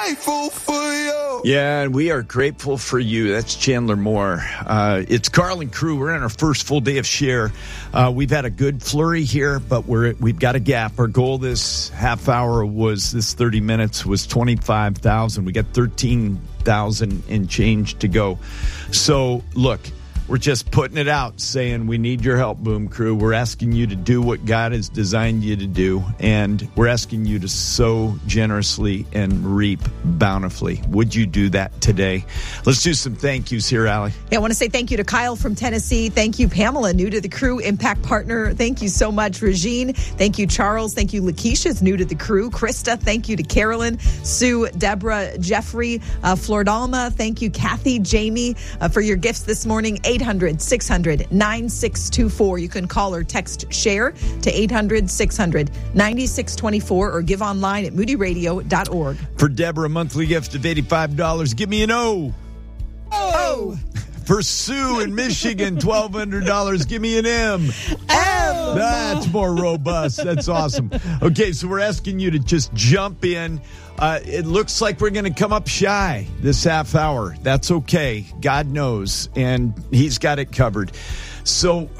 grateful for you. Yeah, and we are grateful for you. That's Chandler Moore. It's Carl and crew. We're on our first full day of share. We've had a good flurry here, but we've got a gap. Our goal this half hour this 30 minutes was 25,000. We got 13,000 and change to go. So, look, we're just putting it out, saying we need your help, Boom Crew. We're asking you to do what God has designed you to do, and we're asking you to sow generously and reap bountifully. Would you do that today? Let's do some thank yous here, Allie. Yeah, I want to say thank you to Kyle from Tennessee. Thank you, Pamela, new to the crew, Impact Partner. Thank you so much, Regine. Thank you, Charles. Thank you, Lakeisha's new to the crew. Krista, thank you to Carolyn, Sue, Deborah, Jeffrey, Flordalma. Thank you, Kathy, Jamie, for your gifts this morning. 800-600-9624. You can call or text share to 800-600-9624 or give online at moodyradio.org. For Deborah, a monthly gift of $85. Give me an O. Oh. For Sue in Michigan, $1,200. Give me an M. That's more robust. That's awesome. Okay, so we're asking you to just jump in. It looks like we're going to come up shy this half hour. That's okay. God knows, and He's got it covered. So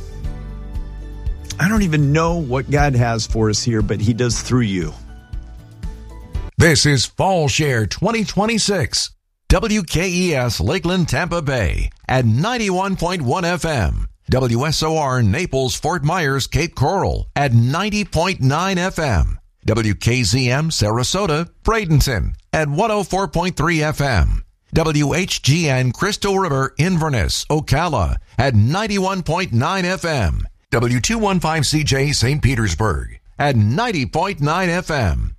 I don't even know what God has for us here, but He does through you. This is Fall Share 2026. WKES Lakeland, Tampa Bay at 91.1 FM. WSOR Naples, Fort Myers, Cape Coral at 90.9 FM. WKZM Sarasota, Bradenton at 104.3 FM. WHGN Crystal River, Inverness, Ocala at 91.9 FM. W215CJ St. Petersburg at 90.9 FM.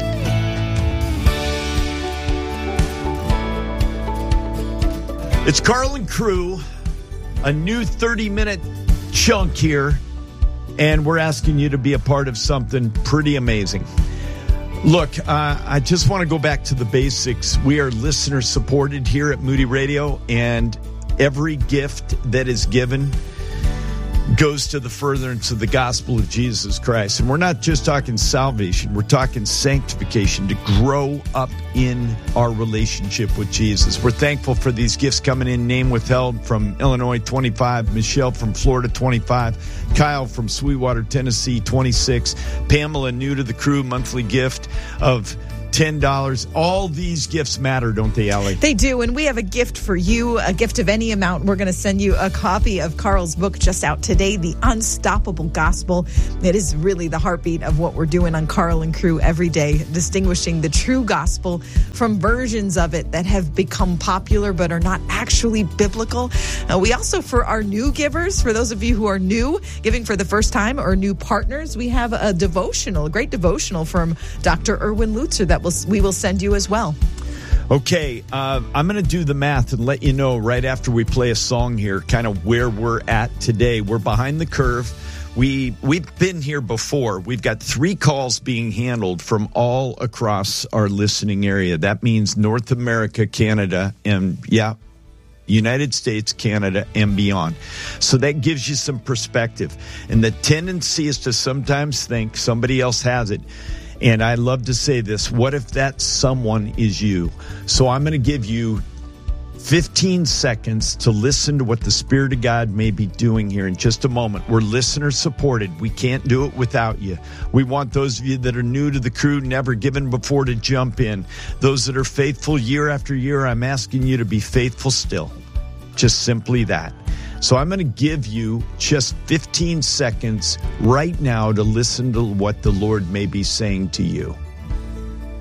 It's Carl and crew, a new 30-minute chunk here, and we're asking you to be a part of something pretty amazing. Look, I just want to go back to the basics. We are listener-supported here at Moody Radio, and every gift that is given goes to the furtherance of the gospel of Jesus Christ. And we're not just talking salvation, we're talking sanctification, to grow up in our relationship with Jesus. We're thankful for these gifts coming in, name withheld from Illinois, 25, Michelle from Florida, 25, Kyle from Sweetwater, Tennessee, 26, Pamela, new to the crew, monthly gift of $10. All these gifts matter, don't they, Allie? They do, and we have a gift for you, a gift of any amount. We're going to send you a copy of Carl's book just out today, The Unstoppable Gospel. It is really the heartbeat of what we're doing on Carl and Crew every day, distinguishing the true gospel from versions of it that have become popular but are not actually biblical. We also, for our new givers, for those of you who are new, giving for the first time, or new partners, we have a great devotional from Dr. Erwin Lutzer that we will send you as well. Okay, I'm going to do the math and let you know right after we play a song here kind of where we're at today. We're behind the curve. We've been here before. We've got 3 calls being handled from all across our listening area. That means North America, Canada, and United States, Canada, and beyond. So that gives you some perspective. And the tendency is to sometimes think somebody else has it. And I love to say this, what if that someone is you? So I'm going to give you 15 seconds to listen to what the Spirit of God may be doing here in just a moment. We're listener supported. We can't do it without you. We want those of you that are new to the crew, never given before, to jump in. Those that are faithful year after year, I'm asking you to be faithful still. Just simply that. So I'm going to give you just 15 seconds right now to listen to what the Lord may be saying to you.